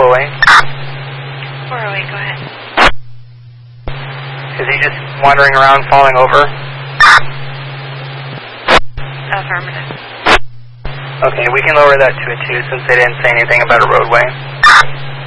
408. 408, go ahead. Is he just wandering around, falling over? Affirmative. Okay, we can lower that to a 2 since they didn't say anything about a roadway.